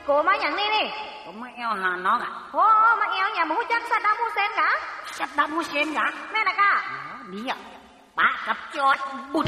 โกมาอย่างนี้นี่ผมมาเอวหาน้องอ่ะโอ้มาเอวอย่างมูจักสัตดามูเซนกะสัตดามูเซนกะแม่นะกะนี่อ่ะปะกับจอดบุตร